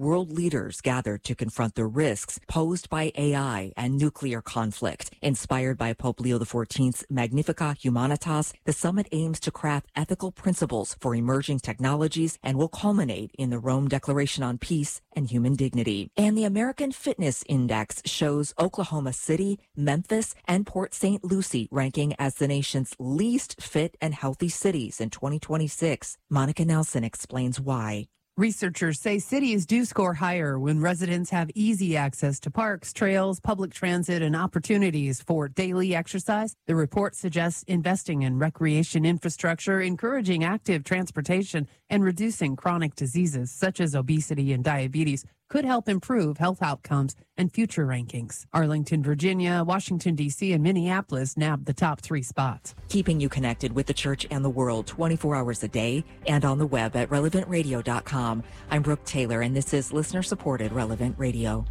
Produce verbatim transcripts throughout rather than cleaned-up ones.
world leaders gathered to confront the risks posed by A I and nuclear conflict. Inspired by Pope Leo the fourteenth's Magnificat Humanitas, the summit aims to craft ethical principles for emerging technologies and will culminate in the Rome Declaration on Peace and Human Dignity. And the American Fitness Index shows Oklahoma City, Memphis, and Port Saint Lucie ranking as the nation's least fit and healthy cities in twenty twenty-six. Monica Nelson explains why. Researchers say cities do score higher when residents have easy access to parks, trails, public transit, and opportunities for daily exercise. The report suggests investing in recreation infrastructure, encouraging active transportation, and reducing chronic diseases such as obesity and diabetes could help improve health outcomes and future rankings. Arlington, Virginia, Washington, D C, and Minneapolis nabbed the top three spots. Keeping you connected with the church and the world twenty-four hours a day and on the web at relevant radio dot com. I'm Brooke Taylor, and this is listener-supported Relevant Radio.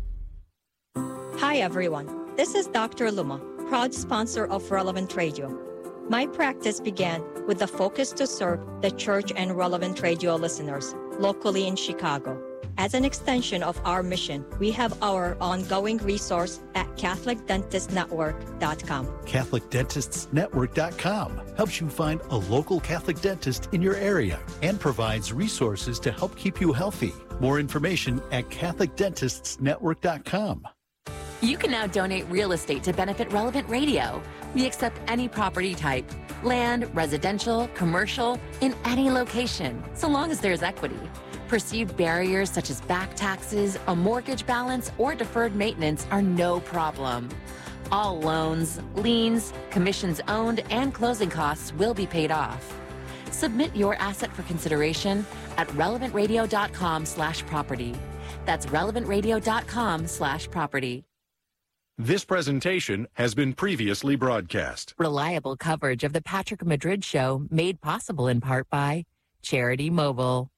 Hi, everyone. This is Doctor Luma, proud sponsor of Relevant Radio. My practice began with the focus to serve the church and Relevant Radio listeners locally in Chicago. As an extension of our mission, we have our ongoing resource at Catholic Dentist Network dot com. Catholic Dentists Network dot com helps you find a local Catholic dentist in your area and provides resources to help keep you healthy. More information at Catholic Dentists Network dot com. You can now donate real estate to benefit Relevant Radio. We accept any property type, land, residential, commercial, in any location, so long as there's equity. Perceived barriers such as back taxes, a mortgage balance, or deferred maintenance are no problem. All loans, liens, commissions owned, and closing costs will be paid off. Submit your asset for consideration at relevant radio dot com slash property. That's relevant radio dot com slash property. This presentation has been previously broadcast. Reliable coverage of the Patrick Madrid Show made possible in part by Charity Mobile.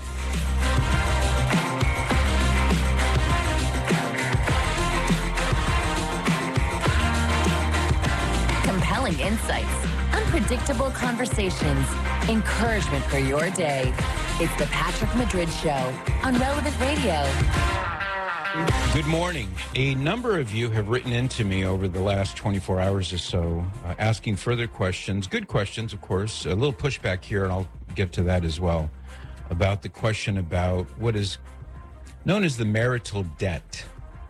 Compelling insights, unpredictable conversations, encouragement for your day. It's the Patrick Madrid Show on Relevant Radio. Good morning. A number of you have written into me over the last twenty-four hours or so, uh, asking further questions. Good questions, of course. A little pushback here, and I'll get to that as well, about the question about what is known as the marital debt.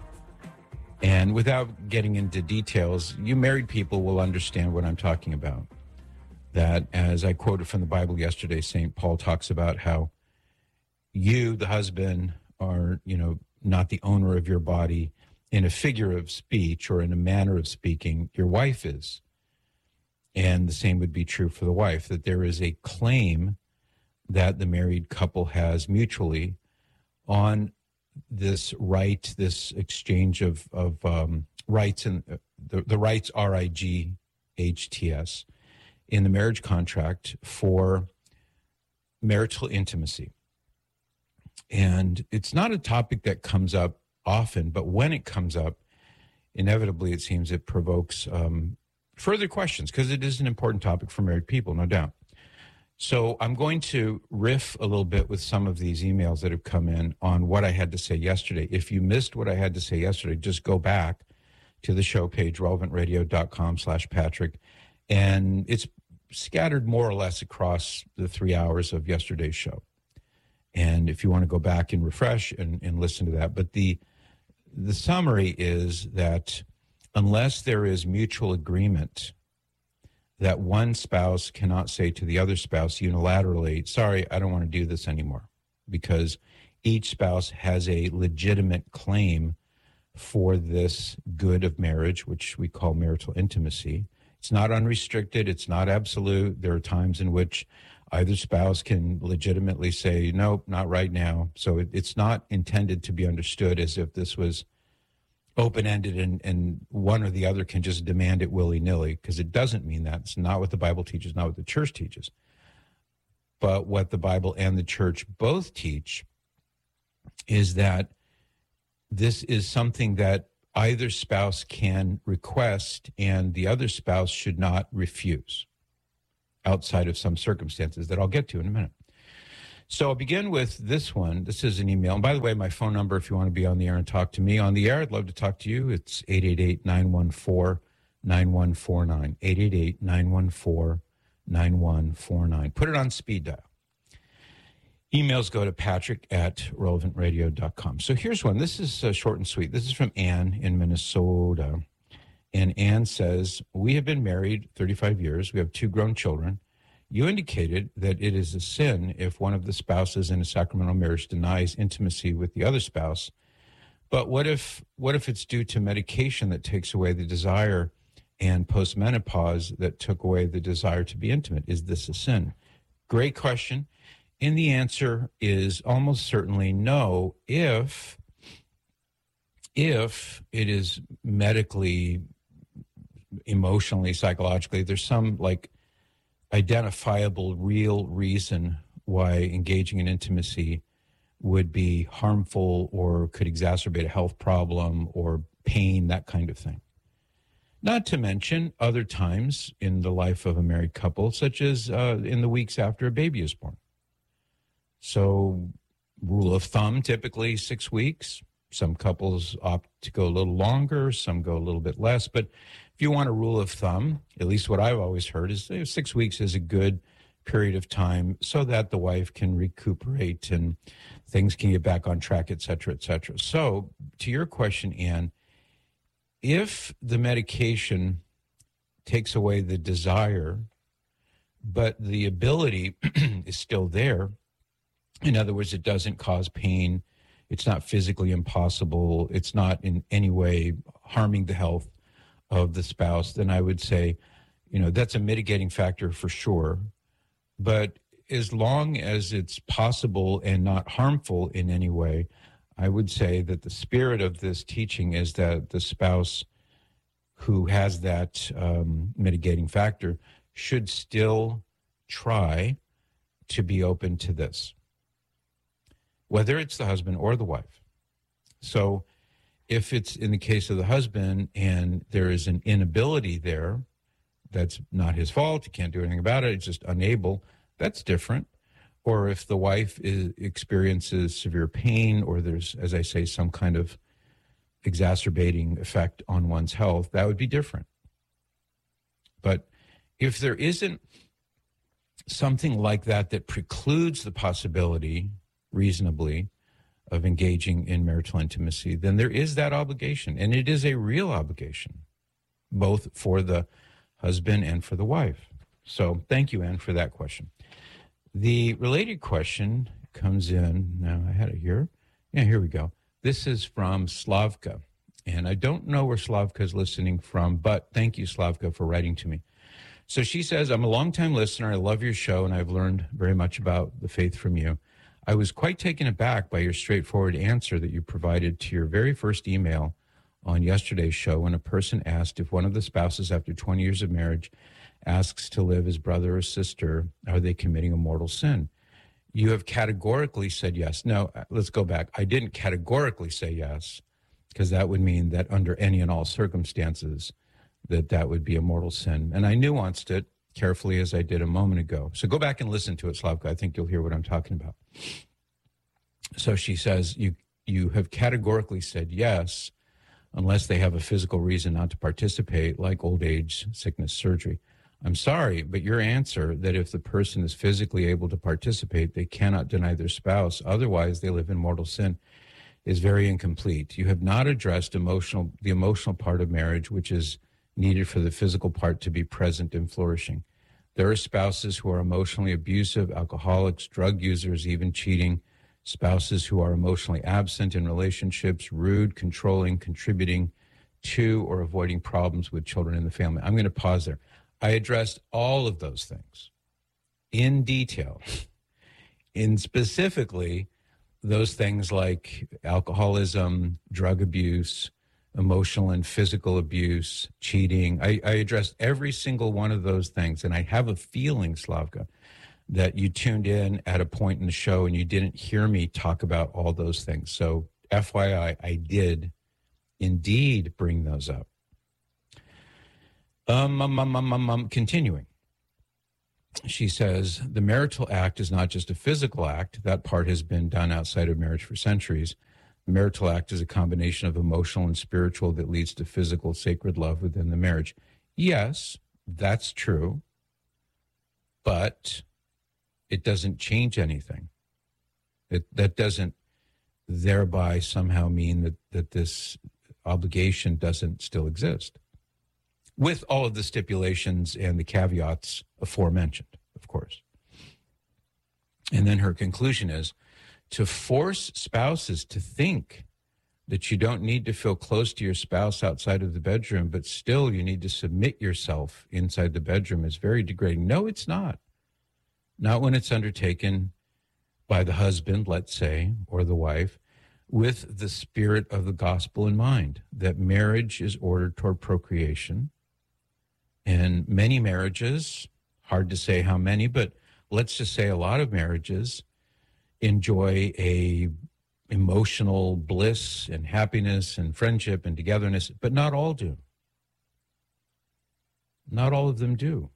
And without getting into details, you married people will understand what I'm talking about. That, as I quoted from the Bible yesterday, Saint Paul talks about how you, the husband, are, you know, not the owner of your body in a figure of speech or in a manner of speaking. Your wife is. And the same would be true for the wife, that there is a claim that the married couple has mutually on this right, this exchange of, of um, rights, and uh, the, the rights, R I G H T S, in the marriage contract for marital intimacy. And it's not a topic that comes up often, but when it comes up, inevitably, it seems it provokes um, further questions, because it is an important topic for married people, no doubt. So I'm going to riff a little bit with some of these emails that have come in on what I had to say yesterday. If you missed what I had to say yesterday, just go back to the show page, relevant radio dot com slash Patrick, and it's scattered more or less across the three hours of yesterday's show. And if you want to go back and refresh and, and listen to that. But the the summary is that unless there is mutual agreement that one spouse cannot say to the other spouse unilaterally, sorry, I don't want to do this anymore, because each spouse has a legitimate claim for this good of marriage, which we call marital intimacy. It's not unrestricted. It's not absolute. There are times in which either spouse can legitimately say, nope, not right now. So it, it's not intended to be understood as if this was open-ended and, and one or the other can just demand it willy-nilly, because it doesn't mean that. It's not what the Bible teaches, not what the church teaches. But what the Bible and the church both teach is that this is something that either spouse can request and the other spouse should not refuse, outside of some circumstances that I'll get to in a minute. So I'll begin with this one. This is an email. And by the way, my phone number, if you want to be on the air and talk to me on the air, I'd love to talk to you. It's eight eight eight, nine one four, nine one four nine. eight eight eight, nine one four, nine one four nine. Put it on speed dial. Emails go to patrick at relevant radio dot com. So here's one. This is uh, short and sweet. This is from Ann in Minnesota. And Ann says, we have been married thirty-five years. We have two grown children. You indicated that it is a sin if one of the spouses in a sacramental marriage denies intimacy with the other spouse. But what if what if it's due to medication that takes away the desire and postmenopause that took away the desire to be intimate? Is this a sin? Great question. And the answer is almost certainly no, if if it is medically, emotionally, psychologically, there's some like identifiable real reason why engaging in intimacy would be harmful or could exacerbate a health problem or pain, that kind of thing. Not to mention other times in the life of a married couple, such as uh, in the weeks after a baby is born. So rule of thumb, typically six weeks. Some couples opt to go a little longer, some go a little bit less. But if you want a rule of thumb, at least what I've always heard is uh, six weeks is a good period of time so that the wife can recuperate and things can get back on track, et cetera, et cetera. So to your question, Ann, if the medication takes away the desire, but the ability is still there, in other words, it doesn't cause pain, it's not physically impossible, it's not in any way harming the health of the spouse, then I would say, you know, that's a mitigating factor for sure. But as long as it's possible and not harmful in any way, I would say that the spirit of this teaching is that the spouse who has that um, mitigating factor should still try to be open to this, whether it's the husband or the wife. So if it's in the case of the husband and there is an inability there, that's not his fault, he can't do anything about it, he's just unable, that's different. Or if the wife is, experiences severe pain, or there's, as I say, some kind of exacerbating effect on one's health, that would be different. But if there isn't something like that that precludes the possibility, reasonably, of engaging in marital intimacy, then there is that obligation. And it is a real obligation, both for the husband and for the wife. So thank you, Ann, for that question. The related question comes in. Now, I had it here. Yeah, here we go. This is from Slavka. And I don't know where Slavka is listening from, but thank you, Slavka, for writing to me. So she says, I'm a longtime listener. I love your show, and I've learned very much about the faith from you. I was quite taken aback by your straightforward answer that you provided to your very first email on yesterday's show when a person asked if one of the spouses after twenty years of marriage asks to live as brother or sister, are they committing a mortal sin? You have categorically said yes. No, let's go back. I didn't categorically say yes, because that would mean that under any and all circumstances that that would be a mortal sin. And I nuanced it carefully as I did a moment ago. So go back and listen to it, Slavka. I think you'll hear what I'm talking about. So she says, you you have categorically said yes, unless they have a physical reason not to participate, like old age, sickness, surgery. I'm sorry, but your answer that if the person is physically able to participate, they cannot deny their spouse, otherwise they live in mortal sin, is very incomplete. You have not addressed emotional the emotional part of marriage, which is needed for the physical part to be present and flourishing. There are spouses who are emotionally abusive, alcoholics, drug users, even cheating, spouses who are emotionally absent in relationships, rude, controlling, contributing to or avoiding problems with children in the family. I'm going to pause there. I addressed all of those things in detail, in specifically those things like alcoholism, drug abuse, emotional and physical abuse, cheating. I, I addressed every single one of those things. And I have a feeling, Slavka, that you tuned in at a point in the show and you didn't hear me talk about all those things. So F Y I, I did indeed bring those up. Um, um, um, um, um, um, continuing. she says, the marital act is not just a physical act. That part has been done outside of marriage for centuries. The marital act is a combination of emotional and spiritual that leads to physical, sacred love within the marriage. Yes, that's true, but it doesn't change anything. It, that doesn't thereby somehow mean that, that this obligation doesn't still exist, with all of the stipulations and the caveats aforementioned, of course. And then her conclusion is to force spouses to think that you don't need to feel close to your spouse outside of the bedroom, but still you need to submit yourself inside the bedroom is very degrading. No, it's not. Not when it's undertaken by the husband, let's say, or the wife, with the spirit of the gospel in mind, that marriage is ordered toward procreation. And many marriages, hard to say how many, but let's just say a lot of marriages enjoy a emotional bliss and happiness and friendship and togetherness, but not all do. Not all of them do.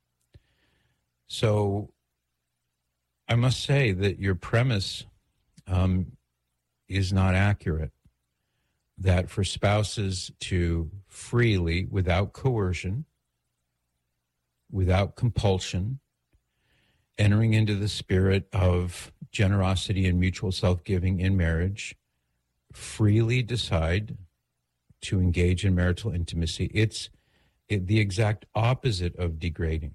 So I must say that your premise um, is not accurate, that for spouses to freely, without coercion, without compulsion, entering into the spirit of generosity and mutual self-giving in marriage, freely decide to engage in marital intimacy. It's it, the exact opposite of degrading.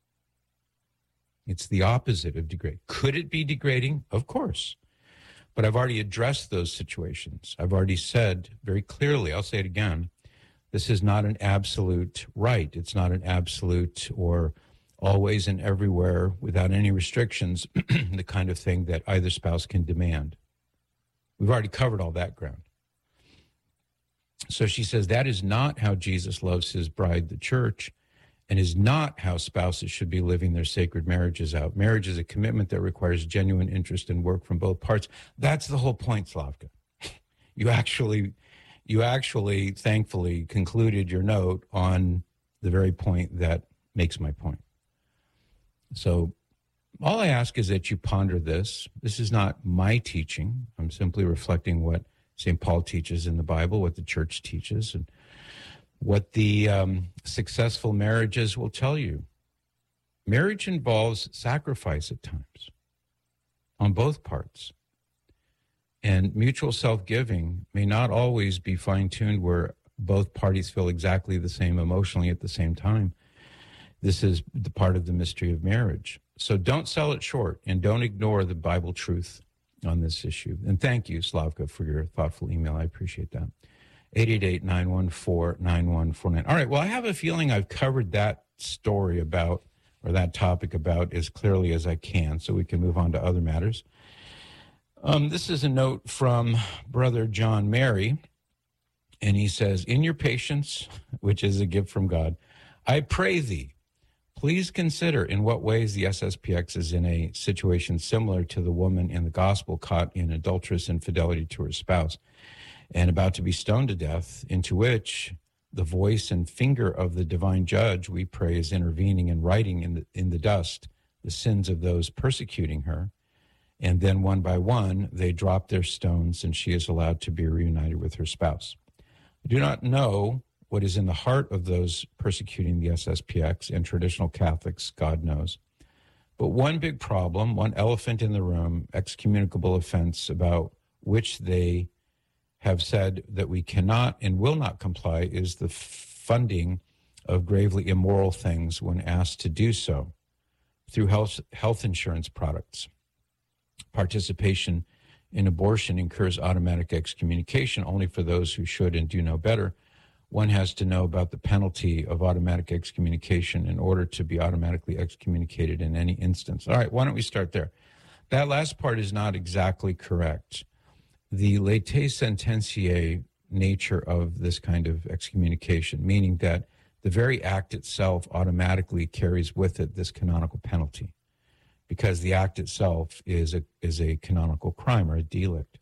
It's the opposite of degrading. Could it be degrading? Of course. But I've already addressed those situations. I've already said very clearly, I'll say it again, this is not an absolute right. It's not an absolute or always and everywhere without any restrictions, the kind of thing that either spouse can demand. We've already covered all that ground. So she says that is not how Jesus loves his bride, the church, and is not how spouses should be living their sacred marriages out. Marriage is a commitment that requires genuine interest and work from both parts. That's the whole point, Slavka. You actually... You actually, thankfully, concluded your note on the very point that makes my point. So all I ask is that you ponder this. This is not my teaching. I'm simply reflecting what Saint Paul teaches in the Bible, what the church teaches, and what the um, successful marriages will tell you. Marriage involves sacrifice at times on both parts. And mutual self-giving may not always be fine-tuned where both parties feel exactly the same emotionally at the same time. This is the part of the mystery of marriage. So don't sell it short and don't ignore the Bible truth on this issue. And thank you, Slavka, for your thoughtful email. I appreciate that. eight eight eight, nine one four, nine one four nine. All right, well, I have a feeling I've covered that story about, or that topic about, as clearly as I can, so we can move on to other matters. Um, this is a note from Brother John Mary, and he says, in your patience, which is a gift from God, I pray thee, please consider in what ways the S S P X is in a situation similar to the woman in the gospel caught in adulterous infidelity to her spouse and about to be stoned to death, into which the voice and finger of the divine judge, we pray, is intervening and writing in the, in the dust the sins of those persecuting her. And then one by one, they drop their stones and she is allowed to be reunited with her spouse. I do not know what is in the heart of those persecuting the S S P X and traditional Catholics, God knows. But one big problem, one elephant in the room, excommunicable offense about which they have said that we cannot and will not comply is the funding of gravely immoral things when asked to do so through health, health insurance products. Participation in abortion incurs automatic excommunication only for those who should and do know better. One has to know about the penalty of automatic excommunication in order to be automatically excommunicated in any instance. All right, why don't we start there? That last part is not exactly correct. The latae sententiae nature of this kind of excommunication, meaning that the very act itself automatically carries with it this canonical penalty, because the act itself is a is a canonical crime or a delict.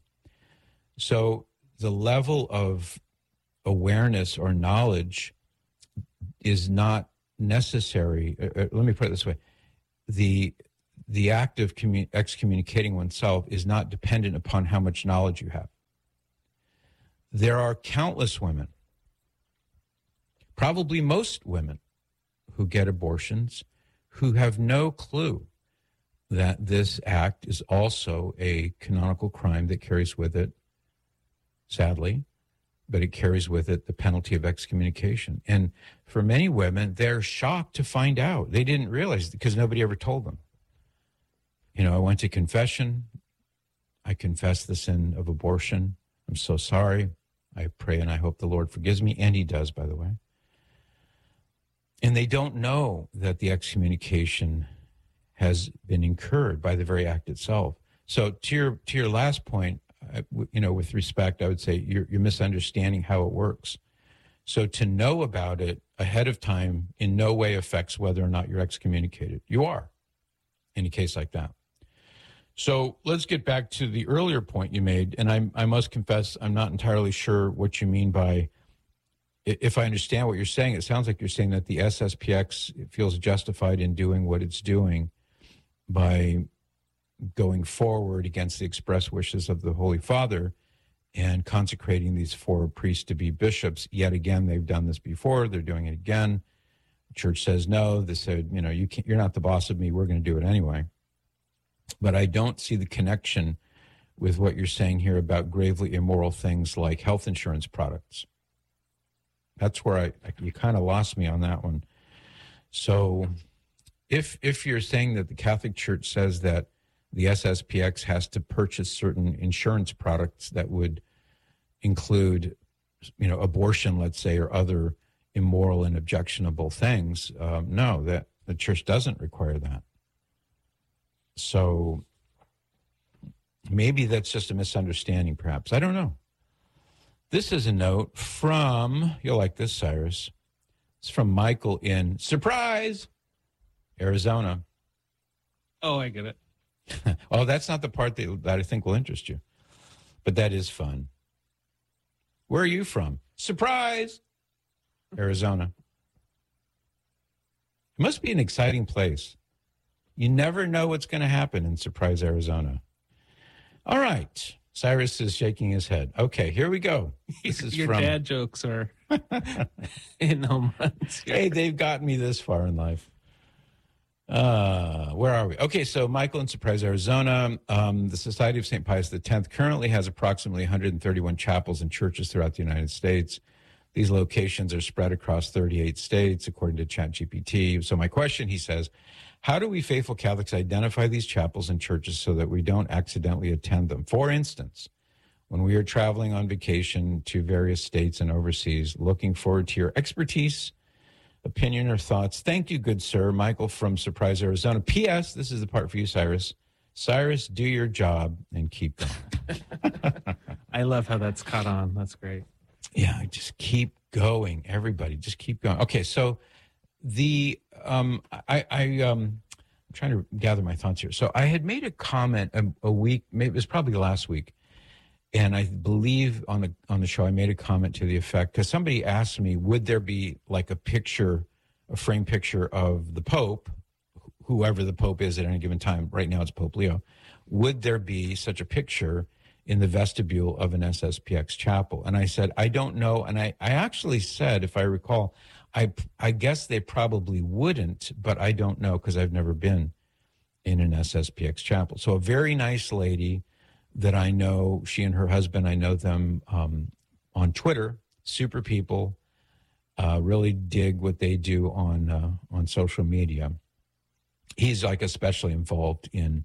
So the level of awareness or knowledge is not necessary. Uh, let me put it this way. the the act of commun- excommunicating oneself is not dependent upon how much knowledge you have. There are countless women, probably most women, who get abortions who have no clue that this act is also a canonical crime that carries with it, sadly, but it carries with it the penalty of excommunication. And for many women, they're shocked to find out. They didn't realize because nobody ever told them. You know, I went to confession. I confessed the sin of abortion. I'm so sorry. I pray and I hope the Lord forgives me. And he does, by the way. And they don't know that the excommunication has been incurred by the very act itself. So to your to your last point, you know, with respect, I would say you're, you're misunderstanding how it works. So to know about it ahead of time in no way affects whether or not you're excommunicated. You are in a case like that. So let's get back to the earlier point you made. And I, I must confess, I'm not entirely sure what you mean by, if I understand what you're saying, it sounds like you're saying that the S S P X feels justified in doing what it's doing by going forward against the express wishes of the Holy Father and consecrating these four priests to be bishops. Yet again, they've done this before. They're doing it again. The church says no. They said, you know, you can't, you're not the boss of me. We're going to do it anyway. But I don't see the connection with what you're saying here about gravely immoral things like health insurance products. That's where I, I you kind of lost me on that one. So if if you're saying that the Catholic Church says that the S S P X has to purchase certain insurance products that would include, you know, abortion, let's say, or other immoral and objectionable things, um, no, that the church doesn't require that. So maybe that's just a misunderstanding, perhaps. I don't know. This is a note from, you'll like this, Cyrus. It's from Michael in, surprise, Arizona. Oh, I get it. Oh, that's not the part that, that I think will interest you. But that is fun. Where are you from? Surprise, Arizona. It must be an exciting place. You never know what's going to happen in Surprise, Arizona. All right. Cyrus is shaking his head. Okay, here we go. This is Your from... dad jokes are in home runs. Hey, they've gotten me this far in life. Uh, where are we? Okay, so Michael in Surprise, Arizona. Um, the Society of Saint Pius X currently has approximately one hundred thirty-one chapels and churches throughout the United States. These locations are spread across thirty-eight states, according to ChatGPT. So my question, he says, how do we faithful Catholics identify these chapels and churches so that we don't accidentally attend them? For instance, when we are traveling on vacation to various states and overseas, looking forward to your expertise, opinion, or thoughts. Thank you, good sir. Michael from Surprise, Arizona. P S. This is the part for you, Cyrus. Cyrus, do your job and keep going. I love how that's caught on. That's great. Yeah, just keep going. Everybody, just keep going. Okay, so the um, I, I um, I'm trying to gather my thoughts here. So I had made a comment a, a week, maybe it was probably last week, and I believe on the on the show I made a comment to the effect, because somebody asked me, would there be like a picture, a frame picture of the Pope, whoever the Pope is at any given time. Right now it's Pope Leo. Would there be such a picture in the vestibule of an S S P X chapel? And I said, I don't know. And I, I actually said, if I recall, I, I guess they probably wouldn't, but I don't know because I've never been in an S S P X chapel. So a very nice lady that I know, she and her husband, I know them um, on Twitter, super people, uh, really dig what they do on uh, on social media. He's like especially involved in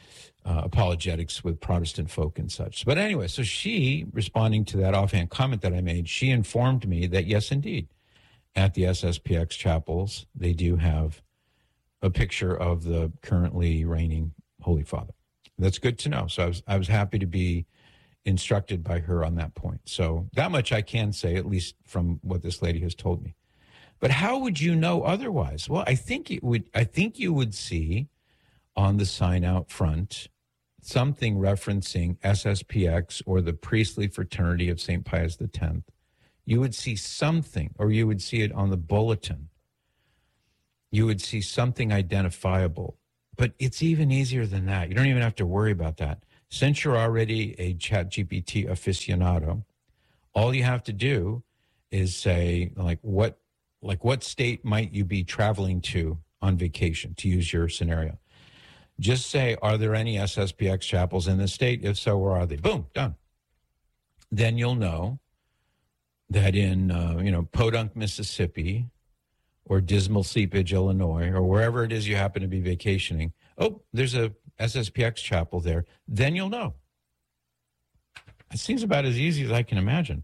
Uh, apologetics with Protestant folk and such. But anyway, so she, responding to that offhand comment that I made, she informed me that, yes, indeed, at the S S P X chapels, they do have a picture of the currently reigning Holy Father. That's good to know. So I was, I was happy to be instructed by her on that point. So that much I can say, at least from what this lady has told me. But how would you know otherwise? Well, I think it would, I think you would see on the sign out front something referencing S S P X or the priestly fraternity of Saint Pius X. You would see something, or you would see it on the bulletin. You would see something identifiable. But it's even easier than that. You don't even have to worry about that. Since you're already a ChatGPT aficionado, all you have to do is say, like, what, like, what state might you be traveling to on vacation, to use your scenario? Just say, are there any S S P X chapels in the state? If so, where are they? Boom, done. Then you'll know that in, uh, you know, Podunk, Mississippi, or Dismal Seepage, Illinois, or wherever it is you happen to be vacationing, oh, there's a S S P X chapel there. Then you'll know. It seems about as easy as I can imagine,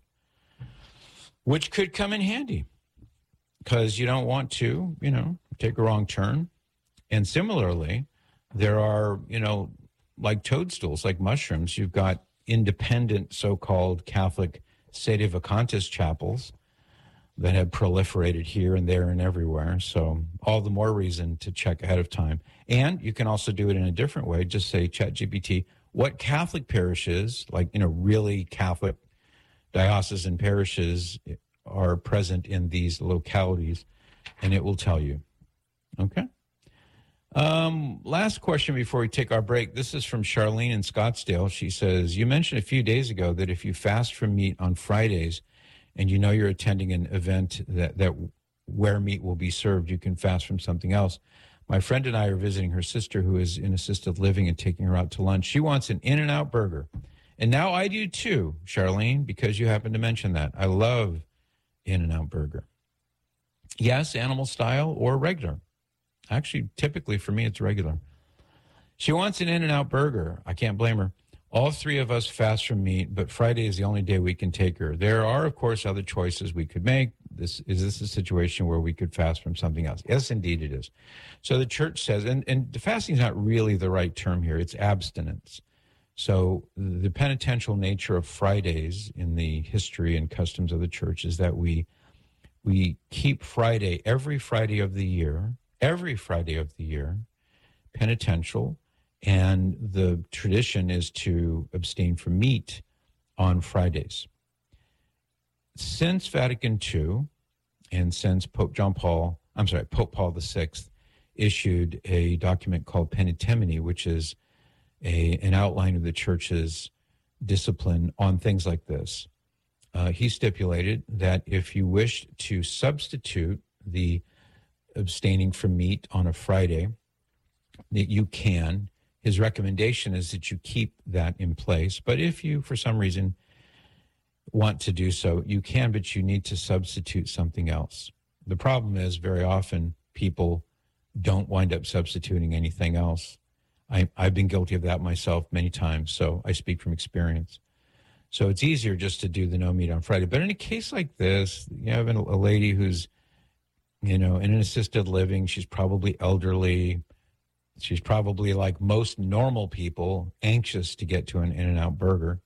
which could come in handy because you don't want to, you know, take a wrong turn. And similarly, there are, you know, like toadstools, like mushrooms, you've got independent so-called Catholic sedevacantists chapels that have proliferated here and there and everywhere. So all the more reason to check ahead of time. And you can also do it in a different way. Just say, ChatGPT, what Catholic parishes, like, you know, really Catholic diocesan parishes are present in these localities, and it will tell you. Okay. Um, last question before we take our break. This is from Charlene in Scottsdale. She says, you mentioned a few days ago that if you fast from meat on Fridays and you know you're attending an event that, that where meat will be served, you can fast from something else. My friend and I are visiting her sister who is in assisted living and taking her out to lunch. She wants an In-N-Out burger. And now I do too, Charlene, because you happened to mention that. I love In-N-Out burger. Yes, animal style or regular. Actually, typically for me, it's regular. She wants an In-N-Out burger. I can't blame her. All three of us fast from meat, but Friday is the only day we can take her. There are, of course, other choices we could make. This is this a situation where we could fast from something else? Yes, indeed it is. So the church says, and, and the fasting is not really the right term here. It's abstinence. So the penitential nature of Fridays in the history and customs of the church is that we we keep Friday, every Friday of the year, every Friday of the year, penitential, and the tradition is to abstain from meat on Fridays. Since Vatican Two, and since Pope John Paul, I'm sorry, Pope Paul the Sixth issued a document called Penitemini, which is a an outline of the church's discipline on things like this. Uh, he stipulated that if you wish to substitute the abstaining from meat on a Friday, that you can. His recommendation is that you keep that in place. But if you, for some reason, want to do so, you can, but you need to substitute something else. The problem is very often people don't wind up substituting anything else. I, I've been guilty of that myself many times, so I speak from experience. So it's easier just to do the no meat on Friday. But in a case like this, you have a lady who's, you know, in an assisted living, she's probably elderly. She's probably, like most normal people, anxious to get to an In-N-Out burger.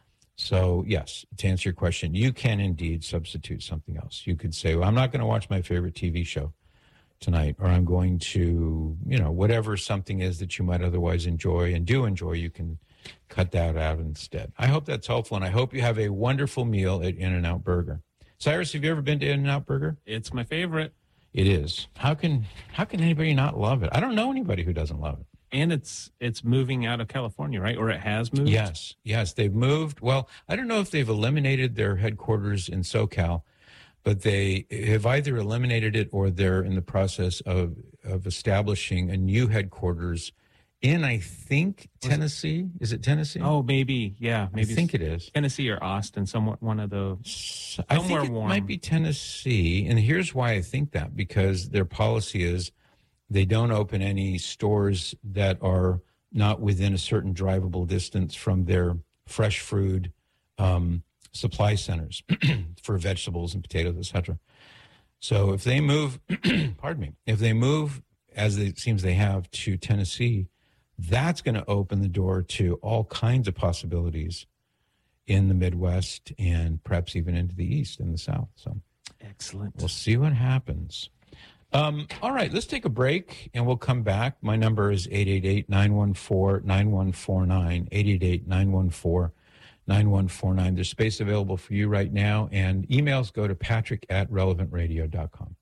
So, yes, to answer your question, you can indeed substitute something else. You could say, well, I'm not going to watch my favorite T V show tonight, or I'm going to, you know, whatever something is that you might otherwise enjoy and do enjoy, you can cut that out instead. I hope that's helpful, and I hope you have a wonderful meal at In-N-Out Burger. Cyrus, have you ever been to In-N-Out Burger? It's my favorite. It is. How can how can anybody not love it? I don't know anybody who doesn't love it. And it's it's moving out of California, right? Or it has moved? Yes, yes. They've moved. Well, I don't know if they've eliminated their headquarters in SoCal, but they have either eliminated it or they're in the process of, of establishing a new headquarters in, I think, Tennessee. Is it Tennessee? Oh, maybe. Yeah. Maybe I think it is. Tennessee or Austin, somewhat one of the I think it warm. might be Tennessee. And here's why I think that, because their policy is they don't open any stores that are not within a certain drivable distance from their fresh food um, supply centers for vegetables and potatoes, et cetera. So if they move, pardon me, if they move, as it seems they have, to Tennessee, that's going to open the door to all kinds of possibilities in the Midwest and perhaps even into the East and the South. So excellent. We'll see what happens. Um, all right, let's take a break and we'll come back. My number is eight eight eight, nine one four, nine one four nine, eight eight eight, nine one four, nine one four nine. There's space available for you right now, and emails go to patrick at relevant radio dot com.